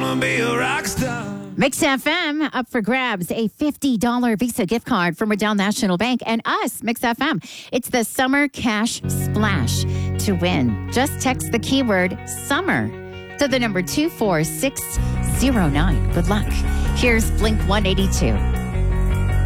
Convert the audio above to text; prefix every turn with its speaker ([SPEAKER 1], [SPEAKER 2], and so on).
[SPEAKER 1] wanna be a rock star.
[SPEAKER 2] Mix FM up for grabs, a $50 Visa gift card from Riddell National Bank and us, Mix FM. It's the Summer Cash Splash to win. Just text the keyword summer to the number 24609. Good luck. Here's Blink 182.